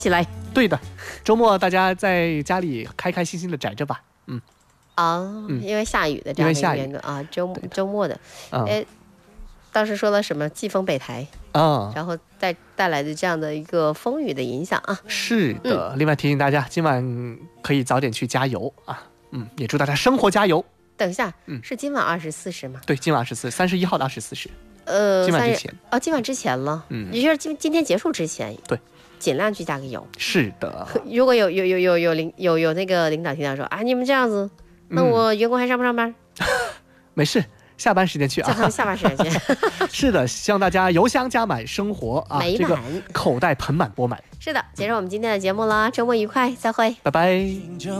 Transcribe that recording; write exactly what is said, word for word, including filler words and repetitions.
起来。 对的，周末大家在家里开开心心的宅着吧。嗯。 啊、哦嗯，因为下雨的这样的一个啊，周周末的，哎、嗯，当时说了什么季风北台啊，然后带带来的这样的一个风雨的影响啊。 是的、嗯，另外提醒大家，今晚可以早点去加油啊。嗯，也祝大家生活加油。 等一下，嗯，是今晚二十四时吗？ 对，今晚二十四，三十一号的二十四时。 呃， 今晚之前哦，今晚之前了。嗯，也就是今今天结束之前。 对。 尽量去加个油。 是的， 如果有有有有有领有有那个领导听到说啊，你们这样子，那我员工还上不上班？ 嗯、没事，下班时间去啊。 叫他们下班时间去。 是的，希望大家油箱加满，生活啊， 美满、 这个口袋盆满钵满。 是的，结束我们今天的节目啦，周末愉快，再会， 拜拜。